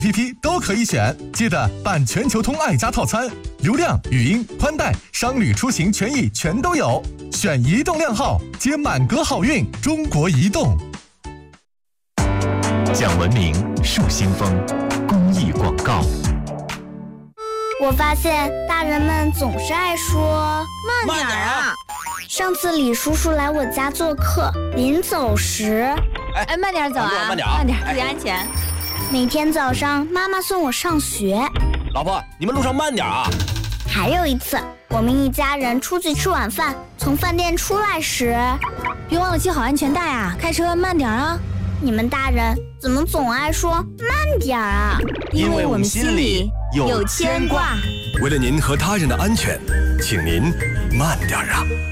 APP 都可以选，记得办全球通爱家套餐，流量、语音、宽带、商旅出行权益全都有。选移动靓号，接满格好运。中国移动。 讲文明，树新风，公益广告。 我发现大人们总是爱说慢点啊。 上次李叔叔来我家做客，临走时， 慢点走啊， 慢点， 注意安全。 每天早上妈妈送我上学。 老婆，你们路上慢点啊。 还有一次，我们一家人出去吃晚饭，从饭店出来时， 别忘了系好安全带啊，开车慢点啊。 你们大人怎么总爱说慢点啊？ 因为我们心里有牵挂。 为了您和他人的安全，请您慢点啊。